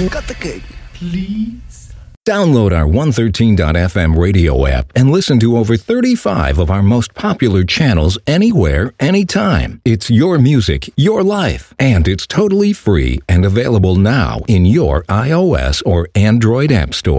Cut the cake. Please. Download our 113.fm radio app and listen to over 35 of our most popular channels anywhere, anytime. It's your music, your life, and it's totally free and available now in your iOS or Android app store.